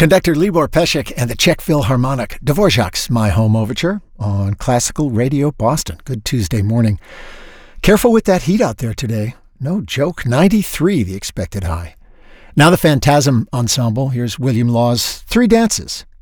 Conductor Libor Pesek and the Czech Philharmonic, Dvorak's My Home Overture on Classical Radio Boston. Good Tuesday morning. Careful with that heat out there today. No joke, 93 the expected high. Now the Phantasm Ensemble. Here's William Law's Three Dances.